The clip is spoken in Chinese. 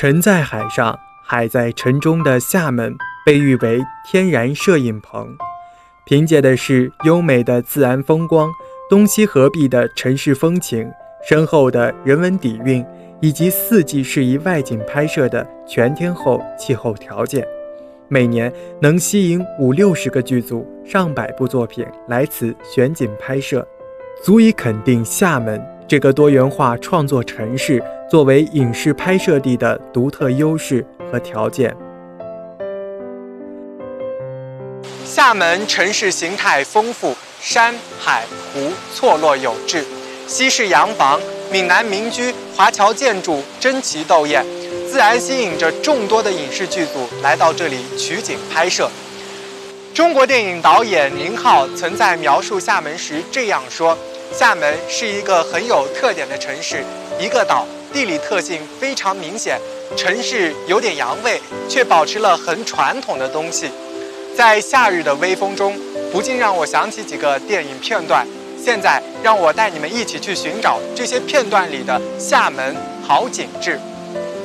沉在海上，海在城中的厦门被誉为天然摄影棚，凭借的是优美的自然风光、东西合璧的城市风情、深厚的人文底蕴，以及四季适宜外景拍摄的全天候气候条件，每年能吸引50-60个剧组、上百部作品来此选景拍摄，足以肯定厦门这个多元化创作城市作为影视拍摄地的独特优势和条件。厦门城市形态丰富，山海湖错落有致，西式洋房、闽南民居、华侨建筑争奇斗艳，自然吸引着众多的影视剧组来到这里取景拍摄。中国电影导演宁浩曾在描述厦门时这样说：厦门是一个很有特点的城市，一个岛，地理特性非常明显，城市有点洋味，却保持了很传统的东西。在夏日的微风中，不禁让我想起几个电影片段。现在让我带你们一起去寻找这些片段里的厦门好景致。